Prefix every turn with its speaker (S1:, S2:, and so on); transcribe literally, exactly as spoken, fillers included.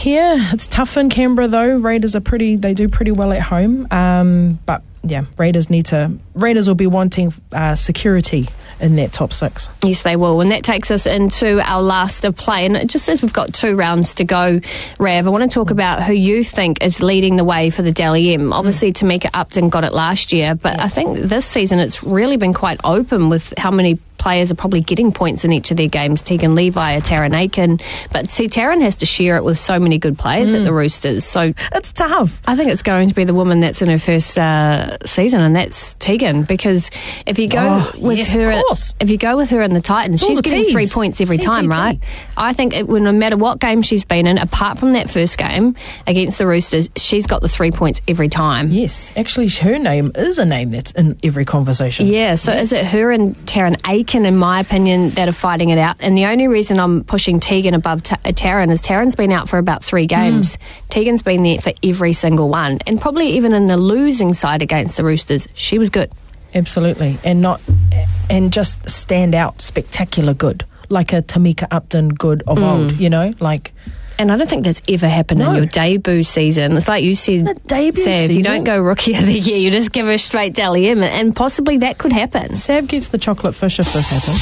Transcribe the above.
S1: here. It's tough in Canberra though. Raiders are pretty, they do pretty well at home. Um, but yeah, Raiders need to, Raiders will be wanting uh, security in that top six.
S2: Yes, they will. And that takes us into our last of play. And just as we've got two rounds to go, Rav, I want to talk about who you think is leading the way for the Dally M. Obviously, mm. Tamika Upton got it last year, but yes. I think this season it's really been quite open with how many players are probably getting points in each of their games. Tegan Levi or Taryn Aiken. But see, Taryn has to share it with so many good players mm. at the Roosters. So
S1: it's tough.
S2: I think it's going to be the woman that's in her first uh, season, and that's Tegan. Because if you go
S1: oh,
S2: with
S1: yes,
S2: her,
S1: of course.
S2: if you go with her in the Titans,
S1: it's
S2: she's getting
S1: T's.
S2: three points every
S1: T,
S2: time,
S1: T, T.
S2: right? I think it, no matter what game she's been in, apart from that first game against the Roosters, she's got the three points every time.
S1: Yes, actually, her name is a name that's in every conversation.
S2: Yeah. So
S1: yes.
S2: is it her and Taryn Aiken, in my opinion, that are fighting it out? And the only reason I'm pushing Tegan above T- Taryn is Taryn's been out for about three games. Mm. Tegan's been there for every single one, and probably even in the losing side against the Roosters, she was good.
S1: Absolutely, and not and just stand out, spectacular good, like a Tamika Upton good of mm. old. You know, like.
S2: And I don't think that's ever happened no. in your debut season. It's like you said,
S1: a debut
S2: Sav,
S1: season?
S2: You don't go Rookie of the Year, you just give her straight Dally M, and possibly that could happen.
S1: Sav gets the chocolate fish if this happens.